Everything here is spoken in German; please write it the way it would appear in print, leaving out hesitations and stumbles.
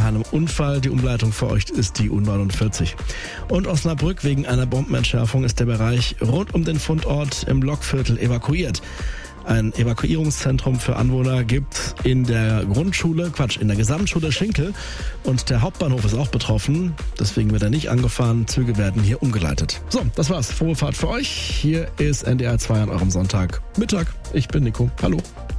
einem Unfall. Die Umleitung für euch ist die U49. Und Osnabrück, wegen einer Bombenentschärfung ist der Bereich rund um den Fundort im Lokviertel evakuiert. Ein Evakuierungszentrum für Anwohner gibt in der Gesamtschule Schinkel, und der Hauptbahnhof ist auch betroffen, deswegen wird er nicht angefahren, Züge werden hier umgeleitet. So, das war's, frohe Fahrt für euch, hier ist NDR 2 an eurem Sonntagmittag. Ich bin Nico, hallo.